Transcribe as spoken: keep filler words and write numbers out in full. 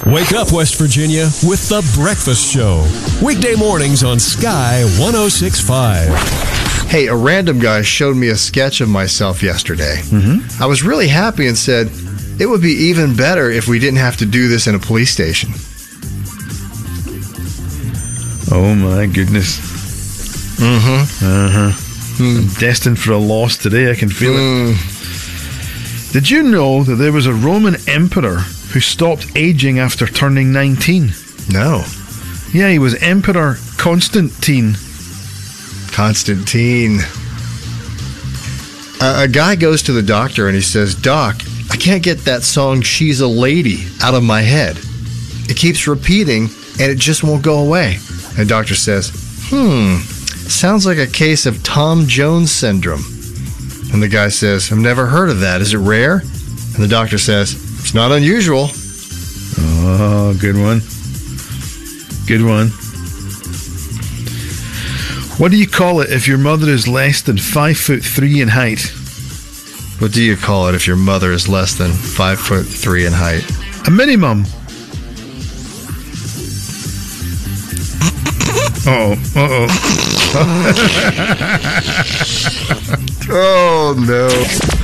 Wake up, West Virginia, with The Breakfast Show. Weekday mornings on Sky one oh six point five. Hey, a random guy showed me a sketch of myself yesterday. Mm-hmm. I was really happy and said, it would be even better if we didn't have to do this in a police station. Oh, my goodness. Mm-hmm. Uh-huh. Mm. I'm destined for a loss today. I can feel Mm. it. Did you know that there was a Roman emperor who stopped aging after turning nineteen? No. Yeah, he was Emperor Constantine. Constantine. A, a guy goes to the doctor and he says, Doc, I can't get that song She's a Lady out of my head. It keeps repeating and it just won't go away. And the doctor says, hmm, sounds like a case of Tom Jones syndrome. And the guy says, I've never heard of that. Is it rare? And the doctor says, it's not unusual. Oh, good one. Good one. What do you call it if your mother is less than five foot three in height? What do you call it if your mother is less than five foot three in height? A minimum. Uh-oh. Uh-oh. Oh, no.